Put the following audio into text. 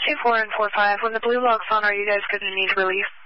24 and 45. When the blue log's on, are you guys going to need relief?